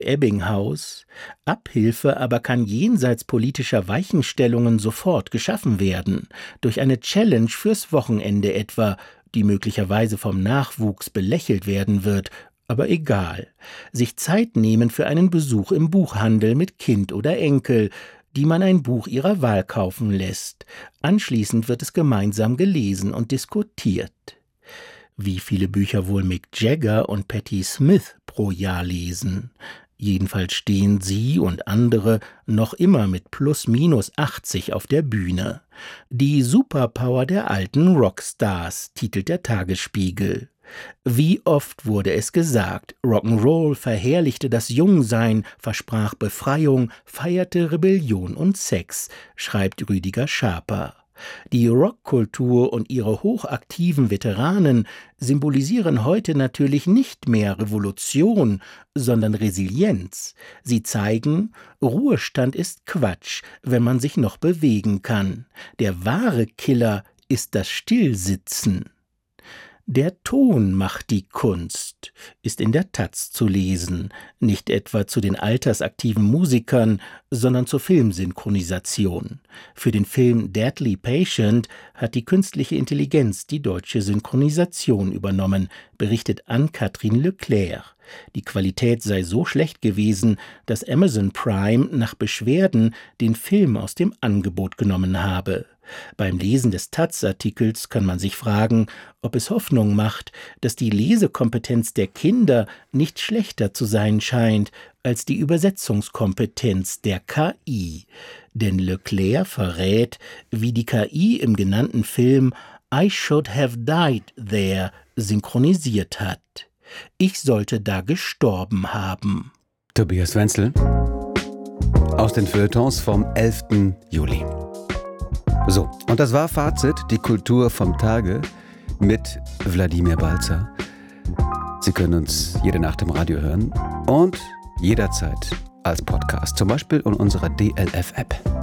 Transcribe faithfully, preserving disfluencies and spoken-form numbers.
Ebbinghaus: Abhilfe aber kann jenseits politischer Weichenstellungen sofort geschaffen werden, durch eine Challenge fürs Wochenende etwa, die möglicherweise vom Nachwuchs belächelt werden wird, aber egal. Sich Zeit nehmen für einen Besuch im Buchhandel mit Kind oder Enkel, die man ein Buch ihrer Wahl kaufen lässt. Anschließend wird es gemeinsam gelesen und diskutiert. Wie viele Bücher wohl Mick Jagger und Patti Smith pro Jahr lesen? Jedenfalls stehen sie und andere noch immer mit plus minus achtzig auf der Bühne. Die Superpower der alten Rockstars, titelt der Tagesspiegel. Wie oft wurde es gesagt, Rock'n'Roll verherrlichte das Jungsein, versprach Befreiung, feierte Rebellion und Sex, schreibt Rüdiger Schaper. Die Rockkultur und ihre hochaktiven Veteranen symbolisieren heute natürlich nicht mehr Revolution, sondern Resilienz. Sie zeigen, Ruhestand ist Quatsch, wenn man sich noch bewegen kann. Der wahre Killer ist das Stillsitzen. Der Ton macht die Kunst, ist in der Taz zu lesen, nicht etwa zu den altersaktiven Musikern, sondern zur Filmsynchronisation. Für den Film Deadly Patient hat die künstliche Intelligenz die deutsche Synchronisation übernommen, berichtet Anne-Kathrin Leclerc. Die Qualität sei so schlecht gewesen, dass Amazon Prime nach Beschwerden den Film aus dem Angebot genommen habe. Beim Lesen des Taz-Artikels kann man sich fragen, ob es Hoffnung macht, dass die Lesekompetenz der Kinder nicht schlechter zu sein scheint als die Übersetzungskompetenz der K I. Denn Leclerc verrät, wie die K I im genannten Film I Should Have Died There synchronisiert hat. Ich sollte da gestorben haben. Tobias Wenzel aus den Feuilletons vom elften Juli. So, und das war Fazit, die Kultur vom Tage mit Wladimir Balzer. Sie können uns jede Nacht im Radio hören und jederzeit als Podcast, zum Beispiel in unserer D L F-App.